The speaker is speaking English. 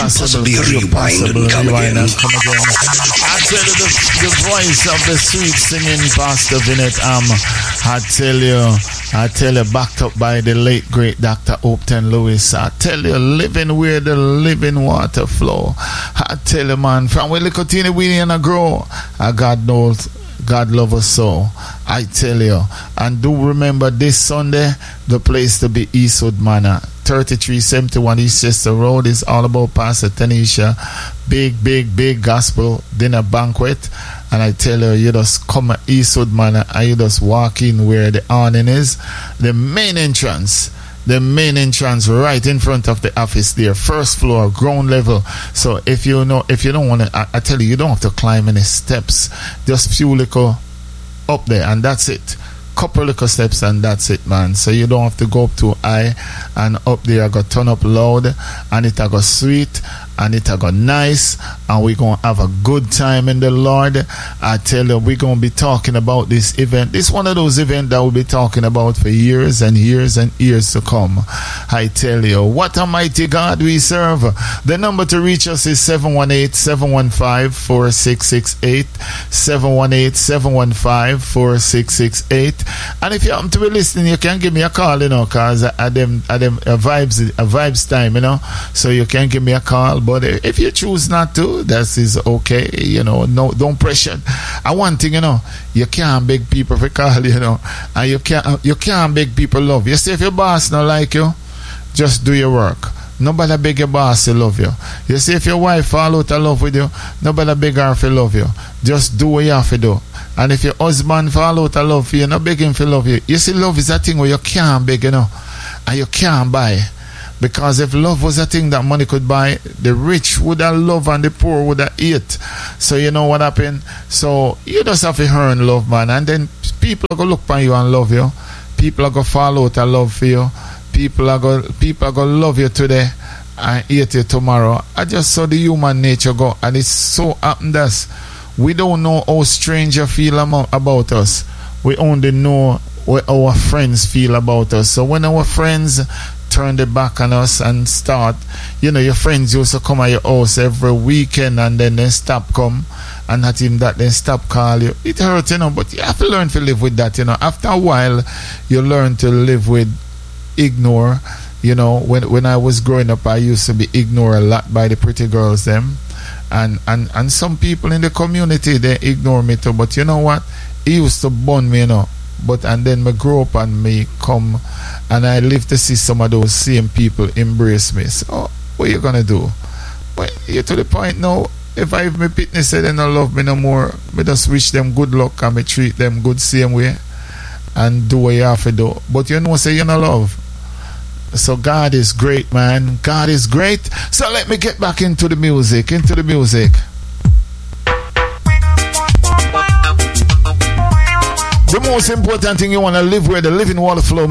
possibly rewind and come again? I tell you the voice of the sweet singing Pastor Vinette I tell you, backed up by the late great Dr. Upton Lewis. I tell you, living where the living water flow. I tell you, man, from where little teeny weeny and grow, God knows, God love us so. I tell you. And do remember this Sunday, the place to be Eastwood Manor. 3371 Eastchester Road is all about Pastor Tanisha. Big gospel dinner banquet. And I tell you, you just come at Eastwood Manor and you just walk in where the awning is. The main entrance right in front of the office there, first floor, ground level. So if you don't want to, I tell you don't have to climb any steps. Just few little up there and that's it. Couple little steps and that's it, man. So you don't have to go up too high, and up there I got turn up loud and it I got sweet and it I got nice, and we're gonna have a good time in the Lord. I tell you, we're gonna be talking about this event. This is one of those events that we'll be talking about for years and years and years to come. I tell you, what a mighty God we serve. The number to reach us is 718-715-4668, 718-715-4668. And if you happen to be listening, you can give me a call, you know, because at them vibes time, you know, so you can give me a call. But if you choose not to, that is okay, you know. No, don't pressure. And one thing, you know, you can't beg people for call, you know, and you can't beg people love you. See, if your boss not like you, just do your work. Nobody beg your boss to love you. You see, if your wife fall out of love with you, nobody beg her to love you. Just do what you have to do. And if your husband fall out of love for you, not beg him to love you. You see, love is a thing where you can't beg, you know, and you can't buy. Because if love was a thing that money could buy, the rich would have love and the poor would have eat. So you know what happened? So you just have to earn love, man. And then people are going to look on you and love you. People are going to fall out of love for you. People are going to love you today and hate you tomorrow. I just saw the human nature go. And it's so happened that we don't know how strangers feel about us. We only know what our friends feel about us. So when our friends turn their back on us and start, you know, your friends used to come at your house every weekend and then they stop come, and not even that, they stop call you. It hurts, you know, but you have to learn to live with that, you know. After a while, you learn to live with ignore. You know, when I was growing up, I used to be ignored a lot by the pretty girls them, and some people in the community, they ignore me too. But you know what? It used to burn me, you know. But and then me grow up and me come and I live to see some of those same people embrace me. So what you gonna do? But you're to the point now, if I have my pitness say they don't love me no more, me just wish them good luck and me treat them good same way and do what you have to do. But you know, say you no love. So God is great, man. God is great. So let me get back into the music. The most important thing, you want to live where the living water flow, man.